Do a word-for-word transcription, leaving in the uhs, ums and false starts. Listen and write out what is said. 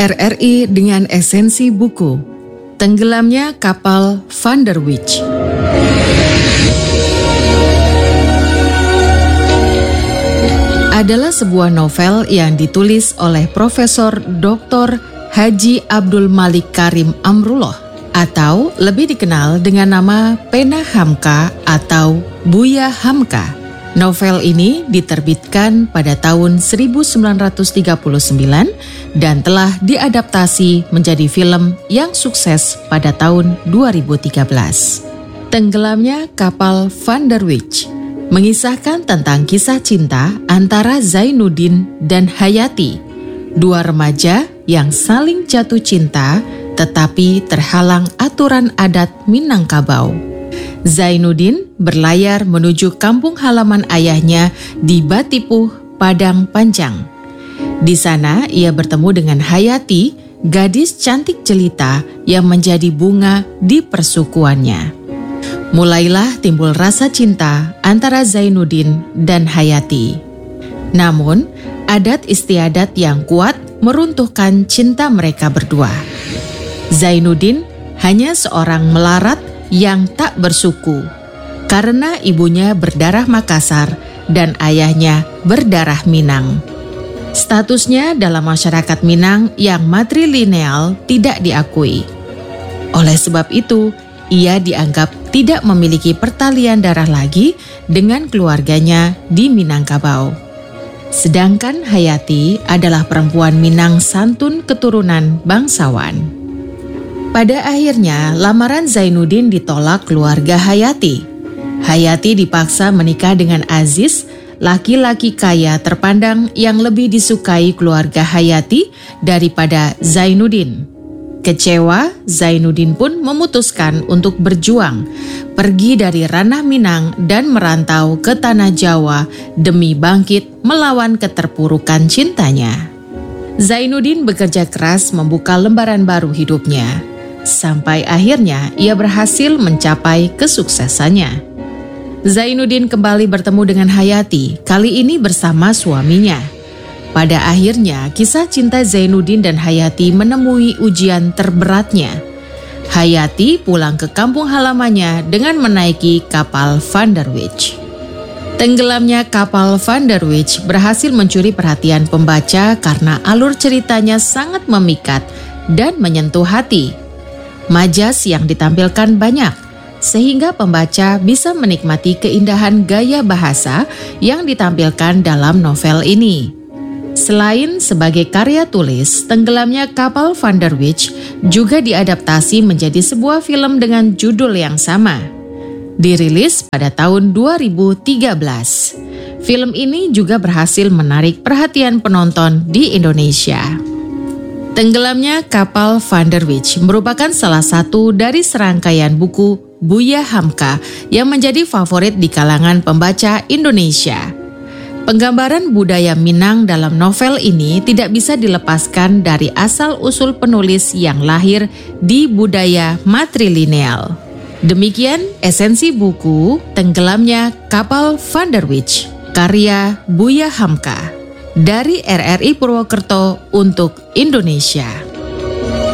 R R I dengan esensi buku. Tenggelamnya kapal Van der Wijk. Adalah sebuah novel yang ditulis oleh Profesor Doktor Haji Abdul Malik Karim Amrullah atau lebih dikenal dengan nama Pena Hamka atau Buya Hamka. Novel ini diterbitkan pada tahun seribu sembilan ratus tiga puluh sembilan dan telah diadaptasi menjadi film yang sukses pada tahun dua ribu tiga belas. Tenggelamnya kapal Van der Wijk mengisahkan tentang kisah cinta antara Zainuddin dan Hayati, dua remaja yang saling jatuh cinta tetapi terhalang aturan adat Minangkabau. Zainuddin berlayar menuju kampung halaman ayahnya di Batipuh, Padang Panjang. Di sana ia bertemu dengan Hayati, gadis cantik jelita yang menjadi bunga di persukuannya. Mulailah timbul rasa cinta antara Zainuddin dan Hayati. Namun, adat istiadat yang kuat meruntuhkan cinta mereka berdua. Zainuddin hanya seorang melarat yang tak bersuku, karena ibunya berdarah Makassar dan ayahnya berdarah Minang. Statusnya dalam masyarakat Minang yang matrilineal tidak diakui. Oleh sebab itu, ia dianggap tidak memiliki pertalian darah lagi dengan keluarganya di Minangkabau. Sedangkan Hayati adalah perempuan Minang santun keturunan bangsawan. Pada akhirnya, lamaran Zainuddin ditolak keluarga Hayati. Hayati dipaksa menikah dengan Aziz, laki-laki kaya terpandang yang lebih disukai keluarga Hayati daripada Zainuddin. Kecewa, Zainuddin pun memutuskan untuk berjuang, pergi dari ranah Minang dan merantau ke tanah Jawa demi bangkit melawan keterpurukan cintanya. Zainuddin bekerja keras membuka lembaran baru hidupnya. Sampai akhirnya ia berhasil mencapai kesuksesannya. Zainuddin kembali bertemu dengan Hayati, kali ini bersama suaminya. Pada akhirnya, kisah cinta Zainuddin dan Hayati menemui ujian terberatnya. Hayati pulang ke kampung halamannya dengan menaiki kapal Van der Wijk. Tenggelamnya kapal Van der Wijk berhasil mencuri perhatian pembaca karena alur ceritanya sangat memikat dan menyentuh hati. Majas yang ditampilkan banyak, sehingga pembaca bisa menikmati keindahan gaya bahasa yang ditampilkan dalam novel ini. Selain sebagai karya tulis, Tenggelamnya kapal Van der Wijk juga diadaptasi menjadi sebuah film dengan judul yang sama. Dirilis pada tahun dua ribu tiga belas. Film ini juga berhasil menarik perhatian penonton di Indonesia. Tenggelamnya kapal Van der Wijk merupakan salah satu dari serangkaian buku Buya Hamka yang menjadi favorit di kalangan pembaca Indonesia. Penggambaran budaya Minang dalam novel ini tidak bisa dilepaskan dari asal-usul penulis yang lahir di budaya matrilineal. Demikian esensi buku Tenggelamnya kapal Van der Wijk, karya Buya Hamka. Dari R R I Purwokerto untuk Indonesia.